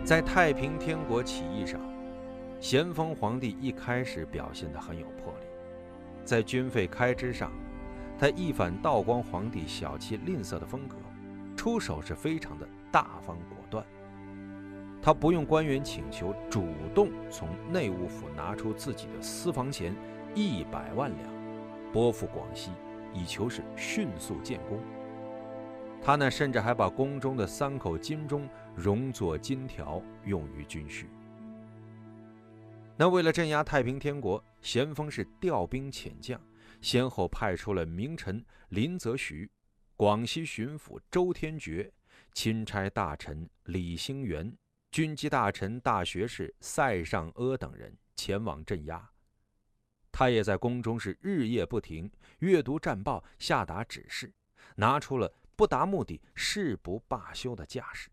在太平天国起义上，咸丰皇帝一开始表现得很有魄力。在军费开支上，他一反道光皇帝小气吝啬的风格，出手是非常的大方果断。他不用官员请求，主动从内务府拿出自己的私房钱100万两，拨付广西，以求是迅速建功。他呢，甚至还把宫中的3口金钟熔作金条，用于军需。那为了镇压太平天国，咸丰是调兵遣将，先后派出了名臣林则徐、广西巡抚周天觉、钦差大臣李兴元、军机大臣大学士塞尚阿等人前往镇压。他也在宫中是日夜不停，阅读战报，下达指示，拿出了不达目的誓不罢休的架势。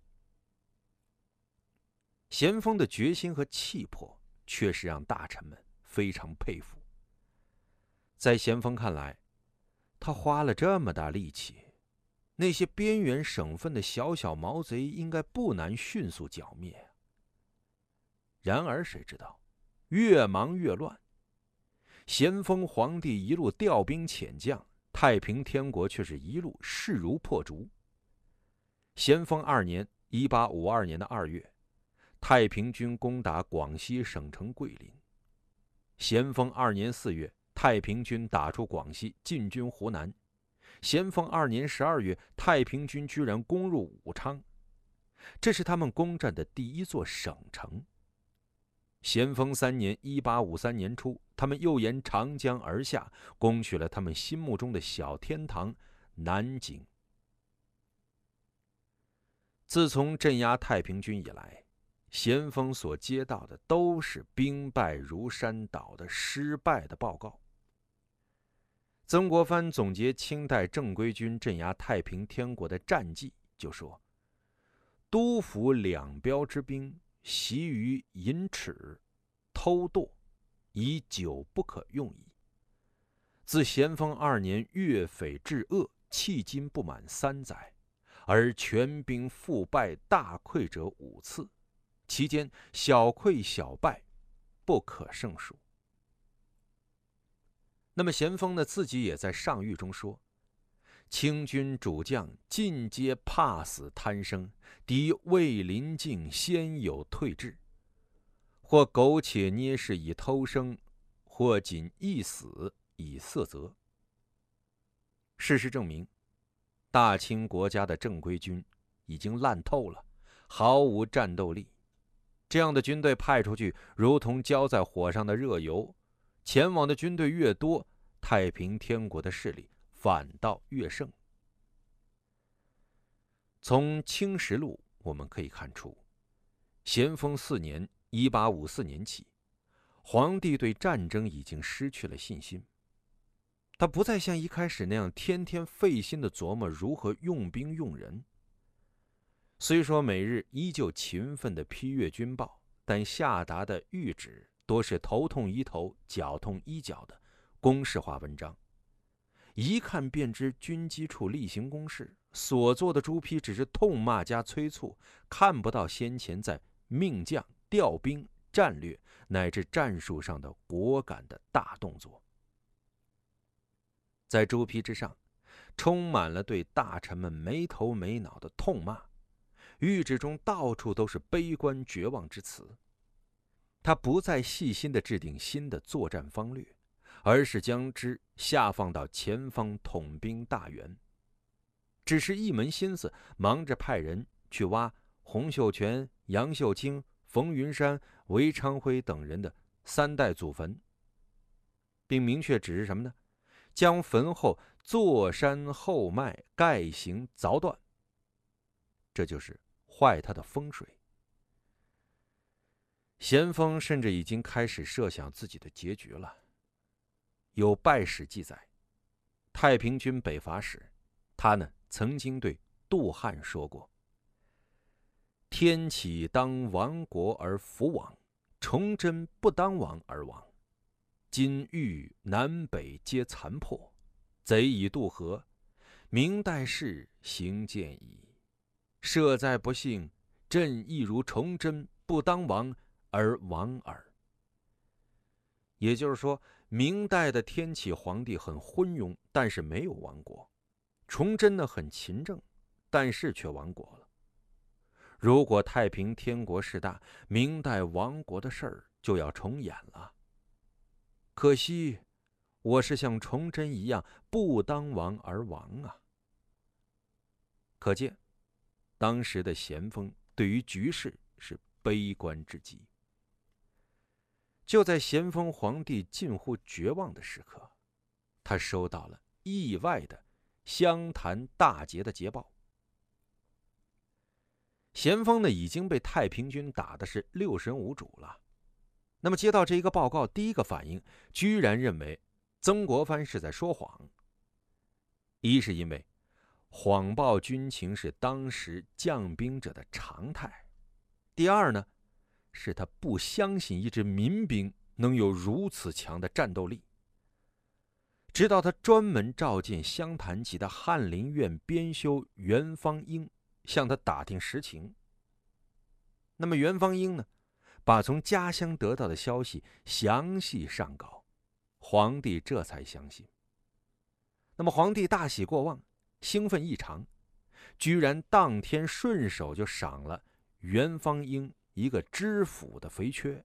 咸丰的决心和气魄确实让大臣们非常佩服。在咸丰看来，他花了这么大力气，那些边缘省份的小小毛贼应该不难迅速剿灭。然而谁知道，越忙越乱。咸丰皇帝一路调兵遣将，太平天国却是一路势如破竹。咸丰2年1852年的2月，太平军攻打广西省城桂林。咸丰2年4月，太平军打出广西，进军湖南。咸丰2年12月，太平军居然攻入武昌，这是他们攻占的第1座省城。咸丰3年1853年初，他们又沿长江而下，攻取了他们心目中的小天堂南京。自从镇压太平军以来，咸丰所接到的都是兵败如山倒的失败的报告。曾国藩总结清代正规军镇压太平天国的战绩，就说：督府2标之兵，习于淫耻、偷堕，已久不可用矣。自咸丰2年越匪至鄂，迄今不满3载，而全兵覆败大溃者5次，其间小溃小败不可胜数。那么咸丰呢，自己也在上谕中说：清军主将尽皆怕死贪生，敌未临境先有退至，或苟且捏势以偷生，或仅一死以色责。事实证明，大清国家的正规军已经烂透了，毫无战斗力。这样的军队派出去，如同浇在火上的热油，前往的军队越多，太平天国的势力反倒越盛。从《清实录》我们可以看出，咸丰4年1854年起，皇帝对战争已经失去了信心。他不再像一开始那样天天费心地琢磨如何用兵用人。虽说每日依旧勤奋地批阅军报，但下达的谕旨多是头痛医头、脚痛医脚的公式化文章，一看便知军机处例行公事，所做的朱批只是痛骂加催促，看不到先前在命将、调兵、战略乃至战术上的果敢的大动作。在朱批之上，充满了对大臣们没头没脑的痛骂，谕旨中到处都是悲观绝望之词。他不再细心地制定新的作战方略，而是将之下放到前方统兵大员，只是一门心思忙着派人去挖洪秀全、杨秀清、冯云山、韦昌辉等人的3代祖坟，并明确指示什么呢？将坟后坐山后脉盖行凿断，这就是坏他的风水。咸丰甚至已经开始设想自己的结局了。有拜史记载，太平军北伐时，他呢曾经对杜汉说过：天启当亡国而弗亡，崇祯不当亡而亡。今豫南北皆残破，贼已渡河，明代事行见矣。设在不幸， 朕亦如崇祯，不当亡而亡耳。也就是说，明代的天启皇帝很昏庸，但是没有亡国；崇祯呢很勤政，但是却亡国了。如果太平天国势大，明代亡国的事儿就要重演了。可惜，我是像崇祯一样不当王而亡啊。可见，当时的咸丰对于局势是悲观至极。就在咸丰皇帝近乎绝望的时刻，他收到了意外的湘潭大捷的捷报。咸丰呢已经被太平军打的是六神无主了。那么接到这一个报告，第一个反应居然认为曾国藩是在说谎。一是因为谎报军情是当时将兵者的常态；第二呢，是他不相信一支民兵能有如此强的战斗力。直到他专门召见湘潭籍的翰林院编修袁方英，向他打听实情。那么袁方英呢，把从家乡得到的消息详细上稿，皇帝这才相信。那么皇帝大喜过望，兴奋异常，居然当天顺手就赏了袁方英一个知府的肥缺。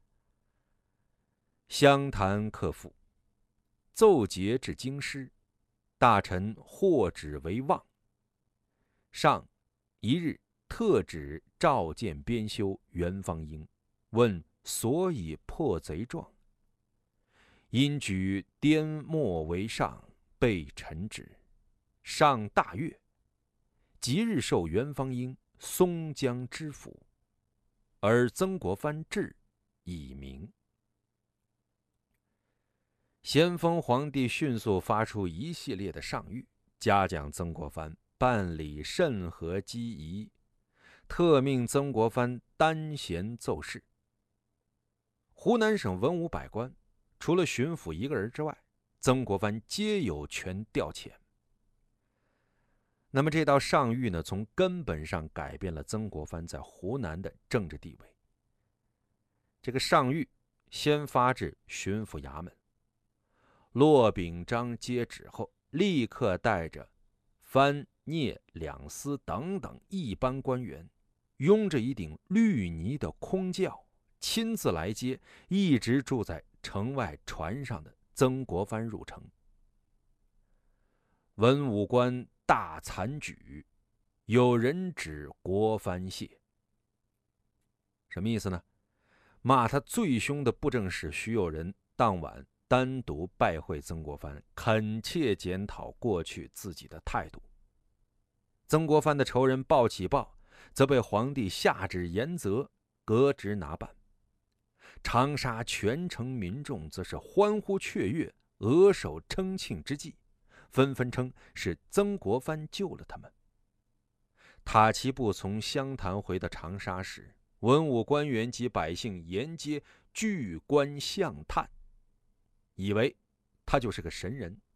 湘潭客赋，奏捷至京师，大臣获旨为望。上一日特旨召见编修袁方英，问所以破贼状。因举颠墨为上，备臣旨。上大悦，即日授袁方英松江知府，而曾国藩志已明。咸丰皇帝迅速发出一系列的上谕，嘉奖曾国藩办理甚合机宜，特命曾国藩单衔奏事。湖南省文武百官，除了巡抚一个人之外，曾国藩皆有权调遣。那么这道上谕呢，从根本上改变了曾国藩在湖南的政治地位。这个上谕先发至巡抚衙门，骆秉章接旨后，立刻带着藩聂两司等等一般官员，拥着一顶绿泥的空轿，亲自来接一直住在城外船上的曾国藩入城。文武官大惨举，有人指国藩谢。什么意思呢？骂他最凶的布政使徐有仁当晚单独拜会曾国藩，恳切检讨过去自己的态度。曾国藩的仇人鲍启豹则被皇帝下旨严责，革职拿办。长沙全城民众则是欢呼雀跃，额首称庆之际，纷纷称是曾国藩救了他们。塔奇布从湘潭回到长沙时，文武官员及百姓沿街巨观相叹，以为他就是个神人。